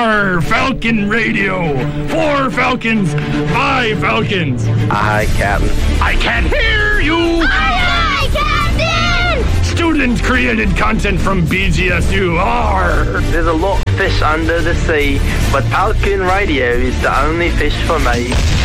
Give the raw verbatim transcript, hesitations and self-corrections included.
R Falcon Radio. Four Falcons, five Falcons. Aye, Captain. I can't hear you. Aye, aye, Captain. Student-created content from B G S U R. There's a lot of fish under the sea, but Falcon Radio is the only fish for me.